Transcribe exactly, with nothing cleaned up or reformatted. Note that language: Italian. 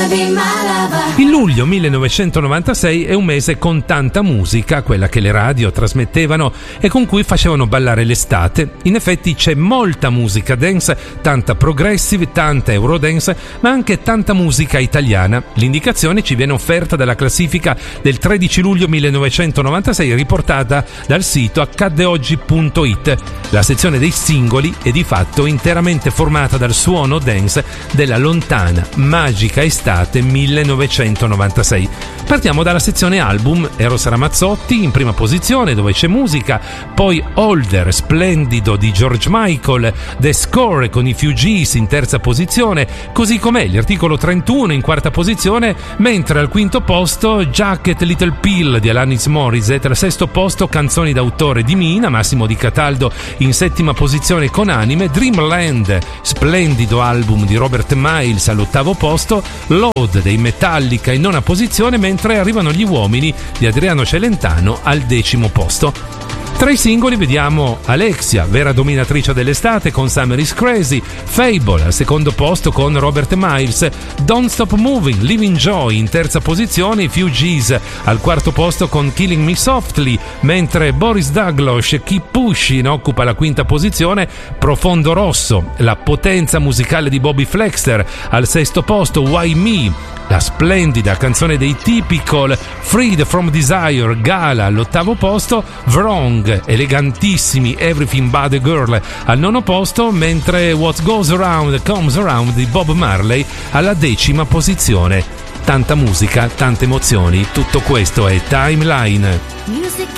Il luglio millenovecentonovantasei è un mese con tanta musica, quella che le radio trasmettevano e con cui facevano ballare l'estate. In effetti c'è molta musica dance, tanta progressive, tanta eurodance, ma anche tanta musica italiana. L'indicazione ci viene offerta dalla classifica del tredici luglio millenovecentonovantasei, riportata dal sito accadde oggi punto it. La sezione dei singoli è di fatto interamente formata dal suono dance della lontana, magica estate millenovecentonovantasei. Partiamo dalla sezione album. Eros Ramazzotti in prima posizione, dove c'è musica, poi Older, splendido di George Michael, The Score con i Fugees in terza posizione, così com'è gli Articolo trentuno in quarta posizione, mentre al quinto posto Jacket Little Pill di Alanis Morissette, al sesto posto canzoni d'autore di Mina, Massimo Di Cataldo in settima posizione con Anime, Dreamland, splendido album di Robert Miles all'ottavo posto, Load dei Metallica in nona posizione, mentre arrivano gli uomini di Adriano Celentano al decimo posto. Tra i singoli vediamo Alexia, vera dominatrice dell'estate con Summer is Crazy, Fable al secondo posto con Robert Miles, Don't Stop Moving, Living Joy in terza posizione, i Fugees al quarto posto con Killing Me Softly, mentre Boris Douglas, Keep Pushing occupa la quinta posizione, Profondo Rosso, la potenza musicale di Bobby Flexter al sesto posto, Why Me, la splendida canzone dei Typical, Freed from Desire, Gala all'ottavo posto, Wrong, elegantissimi Everything But a Girl al nono posto, mentre What Goes Around Comes Around di Bob Marley alla decima posizione. Tanta musica, tante emozioni, tutto questo è Timeline.